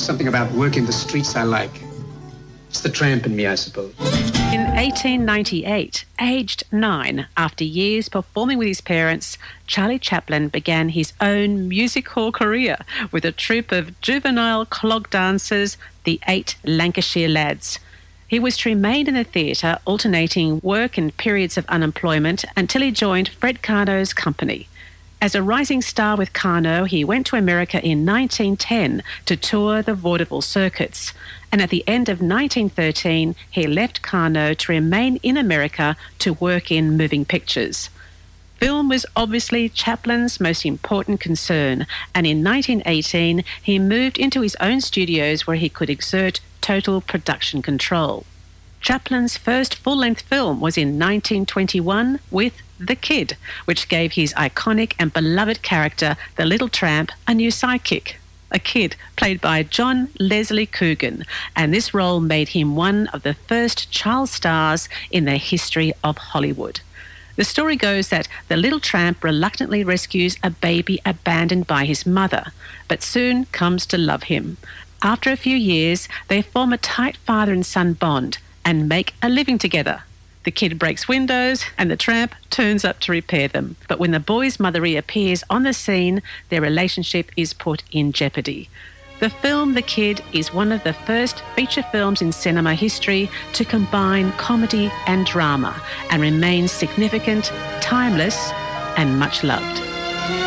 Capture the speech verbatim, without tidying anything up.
something about work in the streets I like. It's the tramp in me, I suppose. In eighteen ninety-eight, aged nine, after years performing with his parents, Charlie Chaplin began his own music hall career with a troupe of juvenile clog dancers, the Eight Lancashire Lads. He was to remain in the theatre, alternating work and periods of unemployment until he joined Fred Karno's company. As a rising star with Karno, he went to America in nineteen ten to tour the vaudeville circuits. And at the end of nineteen thirteen, he left Karno to remain in America to work in moving pictures. Film was obviously Chaplin's most important concern, and in nineteen eighteen, he moved into his own studios where he could exert total production control. Chaplin's first full-length film was in nineteen twenty-one with The Kid, which gave his iconic and beloved character, the Little Tramp, a new sidekick. A kid played by John Leslie Coogan, and this role made him one of the first child stars in the history of Hollywood. The story goes that the Little Tramp reluctantly rescues a baby abandoned by his mother, but soon comes to love him. After a few years, they form a tight father and son bond and make a living together. The kid breaks windows and the tramp turns up to repair them. But when the boy's mother reappears on the scene, their relationship is put in jeopardy. The film The Kid is one of the first feature films in cinema history to combine comedy and drama and remains significant, timeless, and much loved.